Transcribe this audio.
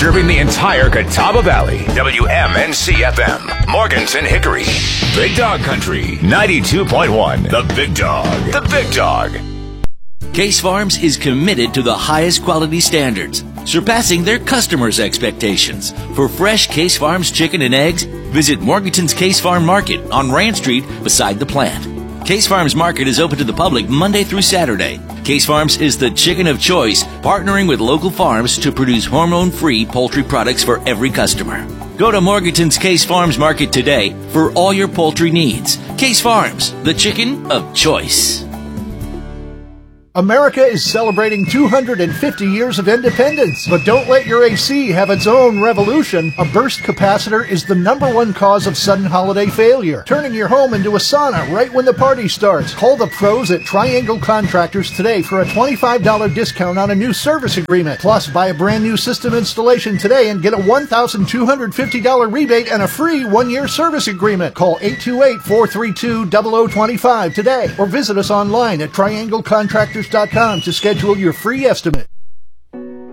serving the entire Catawba Valley. WMNC-FM, Morganton Hickory. Big Dog Country, 92.1. The Big Dog. The Big Dog. Case Farms is committed to the highest quality standards, surpassing their customers' expectations. For fresh Case Farms chicken and eggs, visit Morganton's Case Farm Market on Rand Street beside the plant. Case Farms Market is open to the public Monday through Saturday. Case Farms is the chicken of choice, partnering with local farms to produce hormone-free poultry products for every customer. Go to Morganton's Case Farms Market today for all your poultry needs. Case Farms, the chicken of choice. America is celebrating 250 years of independence, but don't let your AC have its own revolution. A burst capacitor is the #1 cause of sudden holiday failure, turning your home into a sauna right when the party starts. Call the pros at Triangle Contractors today for a $25 discount on a new service agreement. Plus, buy a brand new system installation today and get a $1,250 rebate and a free 1-year service agreement. Call 828-432-0025 today or visit us online at trianglecontractors.com to schedule your free estimate.